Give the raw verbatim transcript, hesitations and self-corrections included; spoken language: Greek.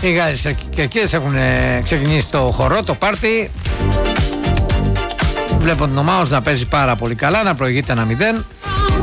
Οι Γάλλες κερκίδες έχουν ξεκινήσει το χορό, το πάρτι. Βλέπω την ομάδα να παίζει πάρα πολύ καλά, να προηγείται ένα μηδέν.